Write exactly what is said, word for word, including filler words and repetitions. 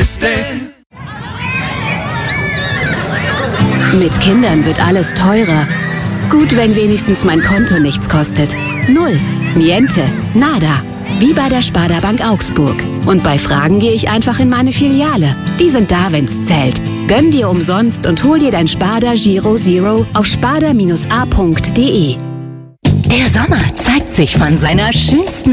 Esiste. Mit Kindern wird alles teurer. Gut, wenn wenigstens mein Konto nichts kostet. Null, niente, nada. Wie bei der Sparda Bank Augsburg. Und bei Fragen gehe ich einfach in meine Filiale. Die sind da, wenn's zählt. Gönn dir umsonst und hol dir dein Sparda Giro Zero auf sparda Bindestrich a Punkt de. Der Sommer zeigt sich von seiner schönsten